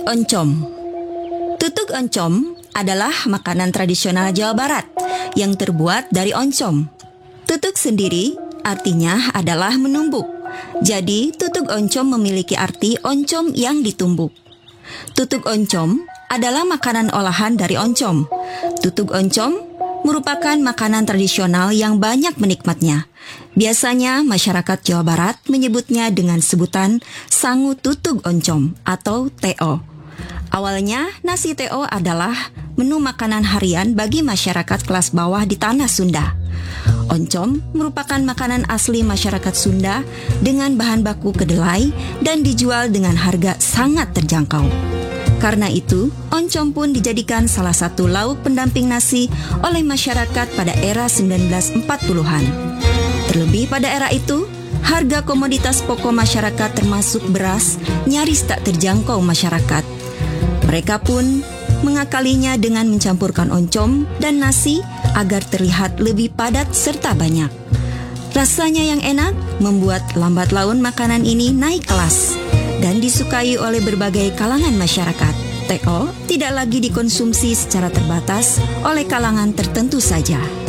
Tutug oncom. Tutug oncom adalah makanan tradisional Jawa Barat yang terbuat dari oncom. Tutug sendiri artinya adalah menumbuk. Jadi tutug oncom memiliki arti oncom yang ditumbuk. Tutug oncom adalah makanan olahan dari oncom. Tutug oncom merupakan makanan tradisional yang banyak menikmatnya. Biasanya masyarakat Jawa Barat menyebutnya dengan sebutan sangu tutug oncom atau TO. Awalnya, nasi TO adalah menu makanan harian bagi masyarakat kelas bawah di tanah Sunda. Oncom merupakan makanan asli masyarakat Sunda dengan bahan baku kedelai dan dijual dengan harga sangat terjangkau. Karena itu, oncom pun dijadikan salah satu lauk pendamping nasi oleh masyarakat pada era 1940-an. Terlebih pada era itu, harga komoditas pokok masyarakat termasuk beras nyaris tak terjangkau masyarakat. Mereka pun mengakalinya dengan mencampurkan oncom dan nasi agar terlihat lebih padat serta banyak. Rasanya yang enak membuat lambat laun makanan ini naik kelas dan disukai oleh berbagai kalangan masyarakat. TO tidak lagi dikonsumsi secara terbatas oleh kalangan tertentu saja.